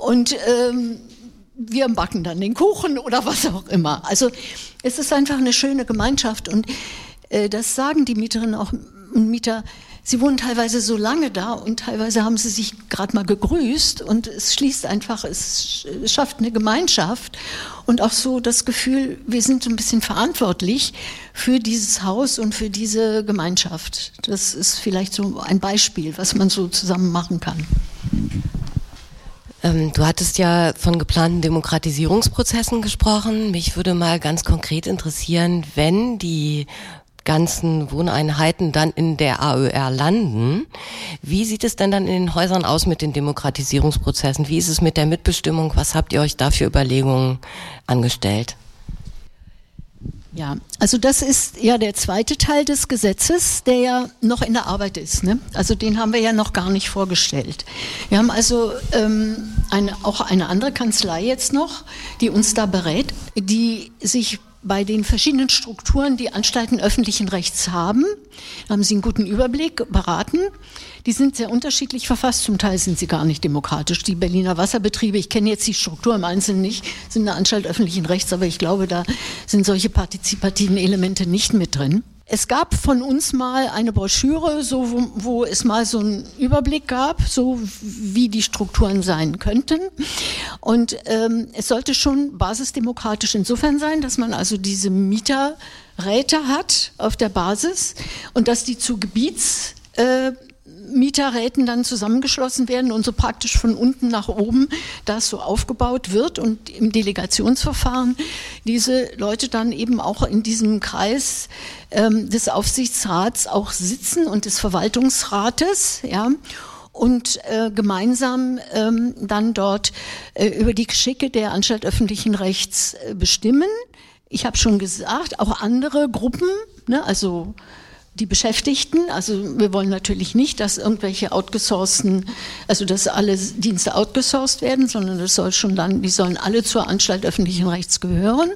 Und wir backen dann den Kuchen oder was auch immer. Also es ist einfach eine schöne Gemeinschaft und das sagen die Mieterinnen auch und Mieter. Sie wohnen teilweise so lange da und teilweise haben sie sich gerade mal gegrüßt und es schließt einfach, es schafft eine Gemeinschaft und auch so das Gefühl, wir sind so ein bisschen verantwortlich für dieses Haus und für diese Gemeinschaft. Das ist vielleicht so ein Beispiel, was man so zusammen machen kann. Du hattest ja von geplanten Demokratisierungsprozessen gesprochen. Mich würde mal ganz konkret interessieren, wenn die ganzen Wohneinheiten dann in der AÖR landen. Wie sieht es denn dann in den Häusern aus mit den Demokratisierungsprozessen? Wie ist es mit der Mitbestimmung? Was habt ihr euch da für Überlegungen angestellt? Ja, also das ist ja der zweite Teil des Gesetzes, der ja noch in der Arbeit ist, ne? Also den haben wir ja noch gar nicht vorgestellt. Wir haben also auch eine andere Kanzlei jetzt noch, die uns da berät, die sich bei den verschiedenen Strukturen, die Anstalten öffentlichen Rechts haben sie einen guten Überblick, beraten. Die sind sehr unterschiedlich verfasst, zum Teil sind sie gar nicht demokratisch. Die Berliner Wasserbetriebe, ich kenne jetzt die Struktur im Einzelnen nicht, sind eine Anstalt öffentlichen Rechts, aber ich glaube, da sind solche partizipativen Elemente nicht mit drin. Es gab von uns mal eine Broschüre, so wo es mal so einen Überblick gab, so wie die Strukturen sein könnten. Und es sollte schon basisdemokratisch insofern sein, dass man also diese Mieterräte hat auf der Basis und dass die zu Mieterräten dann zusammengeschlossen werden und so praktisch von unten nach oben das so aufgebaut wird und im Delegationsverfahren diese Leute dann eben auch in diesem Kreis des Aufsichtsrats auch sitzen und des Verwaltungsrates, ja, und gemeinsam dann dort über die Geschicke der Anstalt öffentlichen Rechts bestimmen. Ich habe schon gesagt, auch andere Gruppen, ne, also die Beschäftigten, also wir wollen natürlich nicht, dass irgendwelche outgesourcten, also dass alle Dienste outgesourced werden, sondern das soll schon dann, die sollen alle zur Anstalt öffentlichen Rechts gehören.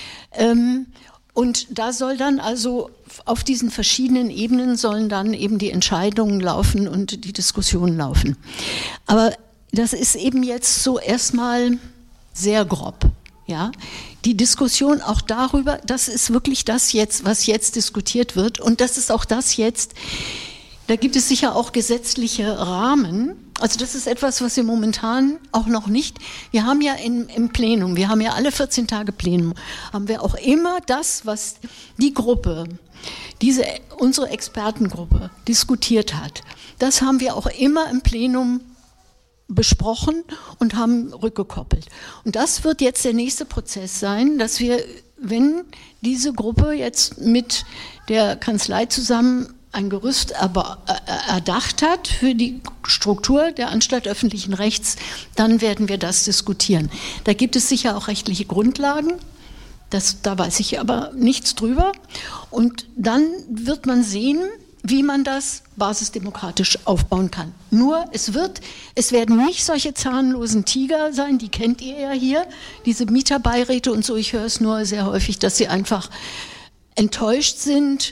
Und da soll dann also auf diesen verschiedenen Ebenen sollen dann eben die Entscheidungen laufen und die Diskussionen laufen. Aber das ist eben jetzt so erstmal sehr grob. Ja, die Diskussion auch darüber, das ist wirklich das jetzt, was jetzt diskutiert wird und das ist auch das jetzt, da gibt es sicher auch gesetzliche Rahmen, also das ist etwas, was wir momentan auch noch nicht, wir haben ja im Plenum, wir haben ja alle 14 Tage Plenum, haben wir auch immer das, was die Gruppe, unsere Expertengruppe diskutiert hat, das haben wir auch immer im Plenum besprochen und haben rückgekoppelt. Und das wird jetzt der nächste Prozess sein, dass wir, wenn diese Gruppe jetzt mit der Kanzlei zusammen ein Gerüst erdacht hat für die Struktur der Anstalt öffentlichen Rechts, dann werden wir das diskutieren. Da gibt es sicher auch rechtliche Grundlagen, da weiß ich aber nichts drüber. Und dann wird man sehen, wie man das basisdemokratisch aufbauen kann. Nur, es werden nicht solche zahnlosen Tiger sein, die kennt ihr ja hier, diese Mieterbeiräte und so. Ich höre es nur sehr häufig, dass sie einfach enttäuscht sind,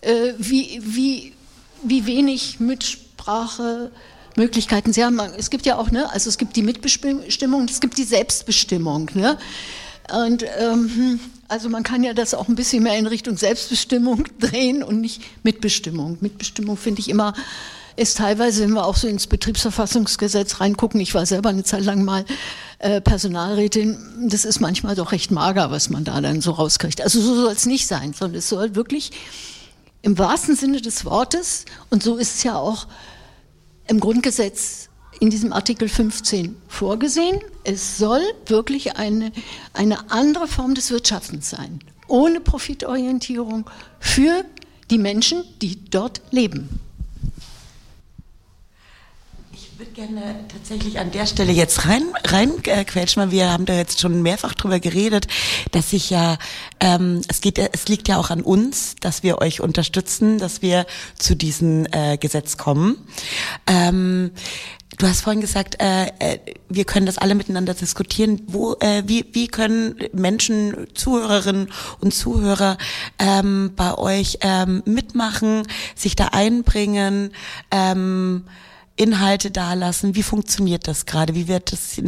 wie wenig Mitsprachemöglichkeiten sie haben. Es gibt ja auch, ne, also es gibt die Mitbestimmung, es gibt die Selbstbestimmung, ne? Und also man kann ja das auch ein bisschen mehr in Richtung Selbstbestimmung drehen und nicht Mitbestimmung. Mitbestimmung finde ich immer, ist teilweise, wenn wir auch so ins Betriebsverfassungsgesetz reingucken, ich war selber eine Zeit lang mal Personalrätin, das ist manchmal doch recht mager, was man da dann so rauskriegt. Also so soll es nicht sein, sondern es soll wirklich im wahrsten Sinne des Wortes, und so ist es ja auch im Grundgesetz in diesem Artikel 15 vorgesehen. Es soll wirklich eine andere Form des Wirtschaftens sein, ohne Profitorientierung für die Menschen, die dort leben. Ich würde gerne tatsächlich an der Stelle jetzt reinquetschen, weil wir haben da jetzt schon mehrfach drüber geredet, dass es liegt ja auch an uns, dass wir euch unterstützen, dass wir zu diesem Gesetz kommen. Du hast vorhin gesagt, wir können das alle miteinander diskutieren. Wie können Menschen, Zuhörerinnen und Zuhörer bei euch mitmachen, sich da einbringen, Inhalte dalassen? Wie funktioniert das gerade? Wie wird das